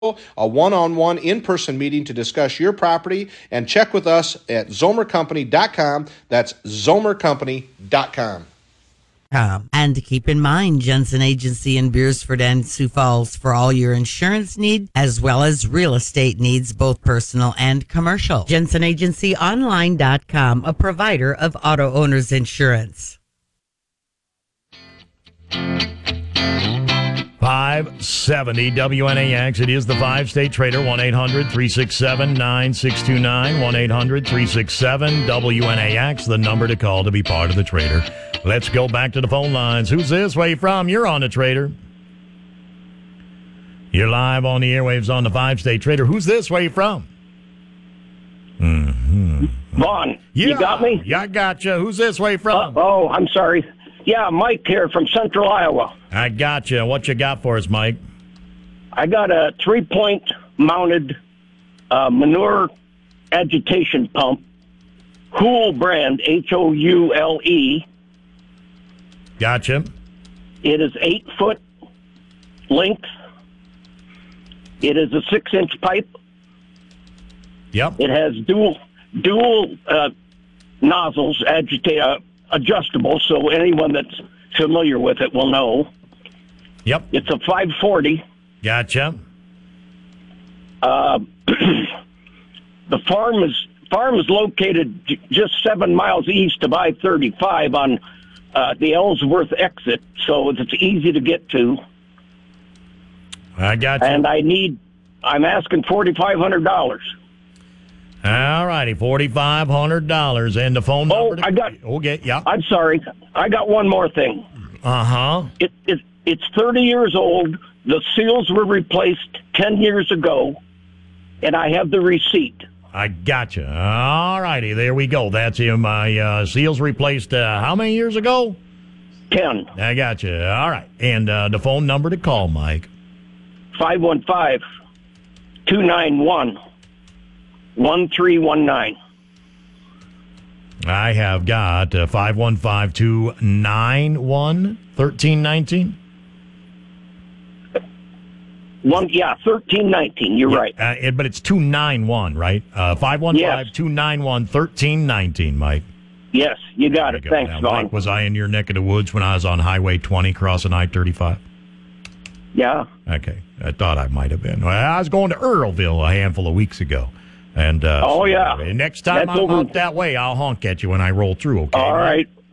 a one-on-one in-person meeting to discuss your property, and check with us at zomercompany.com. That's zomercompany.com. And keep in mind, Jensen Agency in Beersford and Sioux Falls for all your insurance needs, as well as real estate needs, both personal and commercial. JensenAgencyOnline.com, a provider of auto owners insurance. 570 WNAX. It is the 5-State Trader. 1-800-367-9629. 1-800-367-WNAX. The number to call to be part of the Trader. Let's go back to the phone lines. Who's this? Where you from? You're on the Trader. You're live on the airwaves on the 5-State Trader. Who's this? Where you from? Vaughn, you got me? Yeah, I got you. Who's this? Where you from? I'm sorry. Yeah, Mike here from Central Iowa. I got you. What you got for us, Mike? I got a 3-point mounted manure agitation pump, Houle brand, Houle. Gotcha. It is 8-foot length. It is a 6-inch pipe. Yep. It has dual nozzles, adjustable, so anyone that's familiar with it will know. Yep. It's a 540. Gotcha. The farm is located just 7 miles east of I-35 on the Ellsworth exit, so it's easy to get to. I got you. And I'm asking $4,500. All righty, $4,500, and the phone number. Okay, yeah. I'm sorry, I got one more thing. It's 30 years old. The seals were replaced 10 years ago, and I have the receipt. I got you. All righty, there we go. That's him. My seals replaced how many years ago? 10. I got you. All right, and the phone number to call, Mike. 515-291-1319. I have got 515-291-1319. 1319. You're right. But it's 291, right? 515-291-1319, Mike. Yes, you got it. Thanks, Vaughn. Mike, was I in your neck of the woods when I was on Highway 20 crossing I-35? Yeah. Okay. I thought I might have been. Well, I was going to Earlville a handful of weeks ago. And yeah. Next time I'm out that way, I'll honk at you when I roll through, okay? All right.